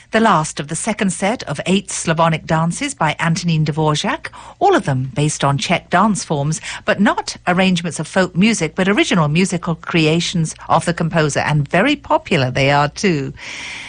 The last of the second set of 8 Slavonic dances by Antonín Dvořák, all of them based on Czech dance forms, but not arrangements of folk music, but original musical creations of the composer, and very popular they are too.